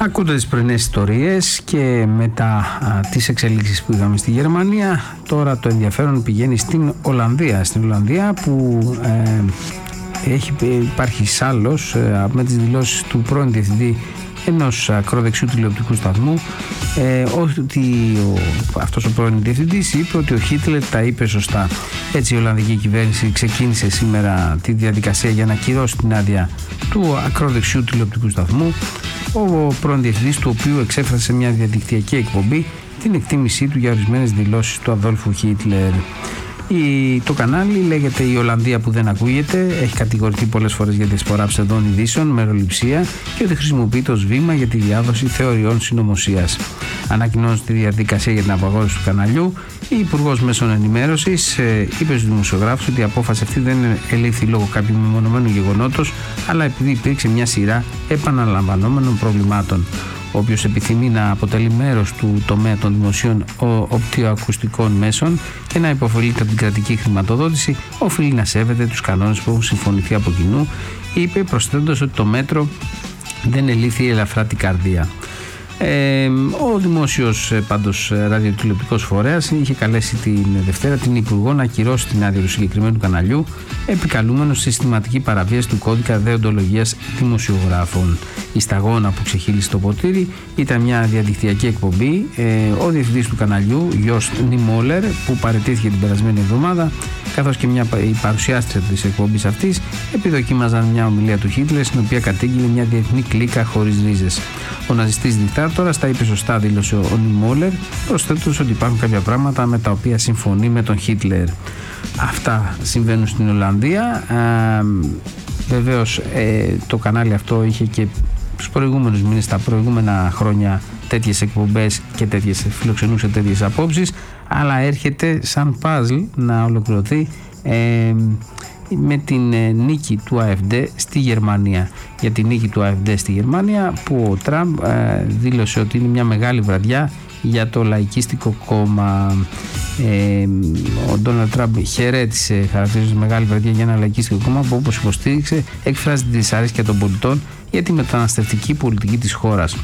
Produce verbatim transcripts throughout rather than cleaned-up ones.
Ακούτε τις πρωινές ιστορίες και μετά α, τις εξελίξεις που είδαμε στη Γερμανία, τώρα το ενδιαφέρον πηγαίνει στην Ολλανδία. Στην Ολλανδία που ε, έχει, υπάρχει σάλος ε, με τις δηλώσεις του πρώην διευθυντή ενός ακροδεξιού τηλεοπτικού σταθμού ε, ότι ο, αυτός ο πρώην διευθυντής είπε ότι ο Χίτλερ τα είπε σωστά. Έτσι η Ολλανδική κυβέρνηση ξεκίνησε σήμερα τη διαδικασία για να κυρώσει την άδεια του ακροδεξιού τηλεοπτικού σταθμού, ο πρώην διευθυντής του οποίου εξέφρασε σε μια διαδικτυακή εκπομπή την εκτίμησή του για ορισμένες δηλώσεις του Αδόλφου Χίτλερ. Η, το κανάλι λέγεται «Η Ολλανδία που δεν ακούγεται», έχει κατηγορηθεί πολλές φορές για διασπορά ψευδών ειδήσεων, μεροληψία και ότι χρησιμοποιείται ως βήμα για τη διάδοση θεωριών συνωμοσίας. Ανακοινώνοντας τη διαδικασία για την απαγόρευση του καναλιού, η Υπουργός Μέσων Ενημέρωσης ε, είπε στους δημοσιογράφους ότι η απόφαση αυτή δεν ελήφθη λόγω κάποιου μεμονωμένου γεγονότος, αλλά επειδή υπήρξε μια σειρά επαναλαμβανόμενων προβλημάτων. Όποιος επιθυμεί να αποτελεί μέρος του τομέα των δημοσίων οπτικοακουστικών μέσων και να υποφελείται από την κρατική χρηματοδότηση, οφείλει να σέβεται τους κανόνες που έχουν συμφωνηθεί από κοινού, είπε, προσθέτοντας ότι το μέτρο δεν ελήφθη ελαφρά την καρδία. Ε, ο δημόσιος πάντως ραδιοτηλεοπτικός φορέας είχε καλέσει την Δευτέρα την Υπουργό να ακυρώσει την άδεια του συγκεκριμένου καναλιού, επικαλούμενος συστηματική παραβίαση του κώδικα δεοντολογίας δημοσιογράφων. Η σταγόνα που ξεχύλισε το ποτήρι ήταν μια διαδικτυακή εκπομπή. Ε, ο διευθυντής του καναλιού, Γιώστ Νιμόλερ, που παραιτήθηκε την περασμένη εβδομάδα, καθώς και μια, η παρουσιάστρια της εκπομπής αυτής, επιδοκίμαζαν μια ομιλία του Χίτλερ, στην οποία κατήγγειλε μια διεθνή κλίκα χωρίς ρίζες. Ο ναζιστής δικτάτορας τα είπε σωστά, δήλωσε ο Νιμόλερ, προσθέτοντας ότι υπάρχουν κάποια πράγματα με τα οποία συμφωνεί με τον Χίτλερ. Αυτά συμβαίνουν στην Ολλανδία. Ε, βεβαίως ε, το κανάλι αυτό είχε και στους προηγούμενους μήνες, τα προηγούμενα χρόνια, τέτοιες εκπομπές και τέτοιες, φιλοξενούσε τέτοιες απόψεις, αλλά έρχεται σαν παζλ να ολοκληρωθεί ε, με την ε, νίκη του έι εφ ντι στη Γερμανία. Για την νίκη του έι εφ ντι στη Γερμανία, που ο Τραμπ ε, δήλωσε ότι είναι μια μεγάλη βραδιά για το λαϊκίστικο κόμμα. Ε, ο Ντόναλντ Τραμπ χαιρέτησε, χαρακτηρίζει μεγάλη βραδιά για ένα λαϊκίστικο κόμμα που, όπως υποστήριξε, εκφράζει τη δυσαρέσκεια των πολιτών για τη μεταναστευτική πολιτική της χώρας.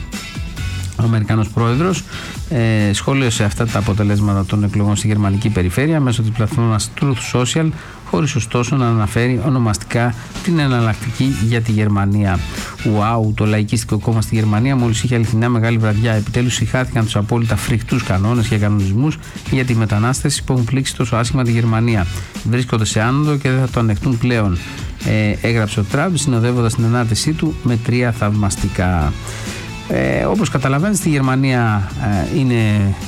Ο Αμερικανός πρόεδρος ε, σχόλιασε αυτά τα αποτελέσματα των εκλογών στη γερμανική περιφέρεια μέσω της πλατφόρμας Truth Social, χωρίς ωστόσο να αναφέρει ονομαστικά την εναλλακτική για τη Γερμανία. Ουάου, το λαϊκίστικο κόμμα στη Γερμανία μόλις είχε αληθινά μεγάλη βραδιά. Επιτέλους συγχάθηκαν τους απόλυτα φρικτούς κανόνες και κανονισμούς για τη μετανάστευση που έχουν πλήξει τόσο άσχημα τη Γερμανία. Βρίσκονται σε άνοδο και δεν θα το ανεχτούν πλέον, ε, έγραψε ο Τραμπ, συνοδεύοντας την ανάρτησή του με τρία θαυμαστικά. Ε, όπως καταλαβαίνετε, στη Γερμανία ε, είναι,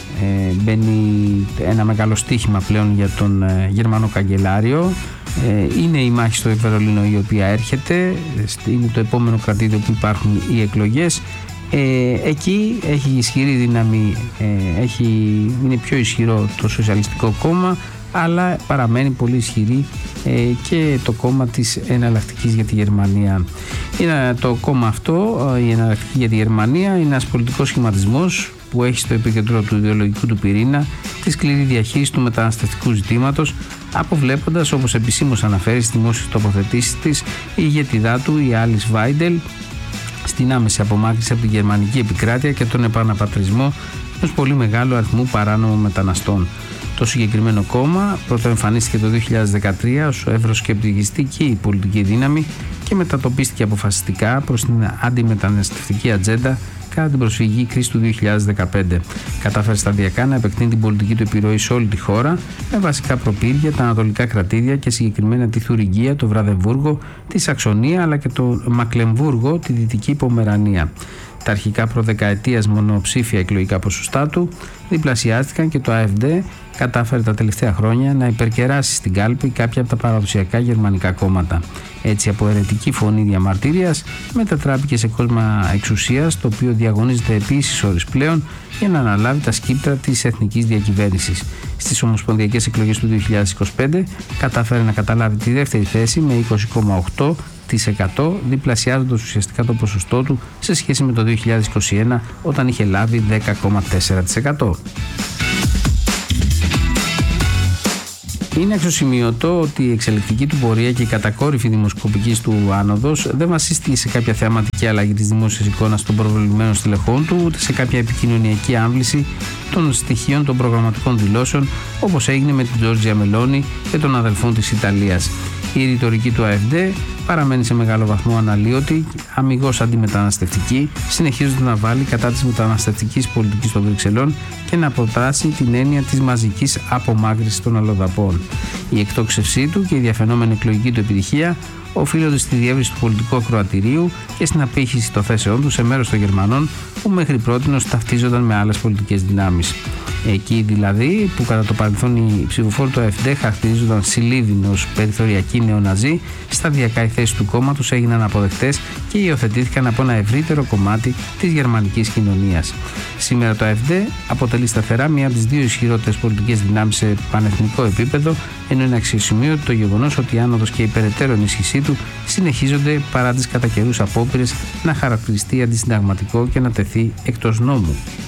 ε, μπαίνει ένα μεγάλο στοίχημα πλέον για τον ε, Γερμανό καγκελάριο. Ε, είναι η μάχη στο Βερολίνο η οποία έρχεται, είναι το επόμενο κρατήδιο που υπάρχουν οι εκλογές. Ε, εκεί έχει ισχυρή δύναμη, ε, έχει, είναι πιο ισχυρό το Σοσιαλιστικό Κόμμα, αλλά παραμένει πολύ ισχυρή ε, και το κόμμα της Εναλλακτικής για τη Γερμανία. Είναι το κόμμα αυτό, η Εναλλακτική για τη Γερμανία, είναι ένας πολιτικός σχηματισμός που έχει στο επίκεντρο του ιδεολογικού του πυρήνα τη σκληρή διαχείριση του μεταναστευτικού ζητήματος, αποβλέποντας, όπως επισήμως αναφέρει στις δημόσιες τοποθετήσεις της, η ηγετιδά του, η Άλις Βάιντελ, στην άμεση απομάκρυνση από την γερμανική επικράτεια και τον επαναπατρισμό ενός πολύ μεγάλου αριθμού παράνομων μεταναστών. Το συγκεκριμένο κόμμα πρωτοεμφανίστηκε το δύο χιλιάδες δεκατρία ως ευρωσκεπτικιστική πολιτική δύναμη και μετατοπίστηκε αποφασιστικά προς την αντιμεταναστευτική ατζέντα κατά την προσφυγική κρίση του δύο χιλιάδες δεκαπέντε. Κατάφερε σταδιακά να επεκτείνει την πολιτική του επιρροή σε όλη τη χώρα, με βασικά προπύργια τα ανατολικά κρατήδια και συγκεκριμένα τη Θουριγκία, το Βραδεμβούργο, τη Σαξονία αλλά και το Μακλεμβούργο, τη Δυτική Πομερανία. Τα αρχικά προδεκαετίας μονοψήφια εκλογικά ποσοστά του διπλασιάστηκαν και το έι εφ ντι κατάφερε τα τελευταία χρόνια να υπερκεράσει στην κάλπη κάποια από τα παραδοσιακά γερμανικά κόμματα. Έτσι, από αιρετική φωνή διαμαρτυρίας μετατράπηκε σε κόσμο εξουσίας, το οποίο διαγωνίζεται επίσης ώρες πλέον για να αναλάβει τα σκύπτρα της εθνικής διακυβέρνησης. Στις ομοσπονδιακές εκλογές του δύο χιλιάδες είκοσι πέντε κατάφερε να καταλάβει τη δεύτερη θέση με είκοσι κόμμα οκτώ τοις εκατό, διπλασιάζοντας ουσιαστικά το ποσοστό του σε σχέση με το δύο χιλιάδες είκοσι ένα, όταν είχε λάβει δέκα κόμμα τέσσερα τοις εκατό. Είναι αξιοσημείωτο ότι η εξελικτική του πορεία και η κατακόρυφη δημοσκοπική του άνοδος δεν βασίστηκε σε κάποια θεαματική αλλαγή της δημόσιας εικόνας των προβεβλημένων στελεχών του, ούτε σε κάποια επικοινωνιακή άμβληση των στοιχείων των προγραμματικών δηλώσεων, όπως έγινε με την Τζόρτζια Μελόνι και των αδελφών της Ιταλίας. Η ρητορική του ΑΕΦΔ παραμένει σε μεγάλο βαθμό αναλύωτη, αμιγώς αντιμεταναστευτική, συνεχίζοντας να βάλει κατά της μεταναστευτικής πολιτικής των Βρυξελών και να προτάσει την έννοια της μαζικής απομάκρυνσης των αλλοδαπών. Η εκτόξευσή του και η διαφαινόμενη εκλογική του επιτυχία οφείλονται στη διεύρυνση του πολιτικού ακροατηρίου και στην απήχηση των θέσεών του σε μέρος των Γερμανών που μέχρι πρότινος ταυτίζονταν με άλλες πολιτικές δυνάμεις. Εκεί δηλαδή που κατά το παρελθόν οι ψηφοφόροι του ΑΕΦΔ χαρακτηρίζονταν συλλήβδινοι ως περιθωριακοί νεοναζί, σταδιακά οι θέσεις του κόμματος έγιναν αποδεκτές και υιοθετήθηκαν από ένα ευρύτερο κομμάτι της γερμανικής κοινωνίας. Σήμερα το ΑΕΦΔ αποτελεί σταθερά μία από τις δύο ισχυρότερες πολιτικές δυνάμεις σε πανεθνικό επίπεδο, ενώ είναι αξιοσημείωτο το γεγονός ότι η άνοδος και η περαιτέρω ενίσχυσή του συνεχίζονται παρά τις κατά καιρούς απόπειρες να χαρακτηριστεί αντισυνταγματικό και να τεθεί εκτός νόμου.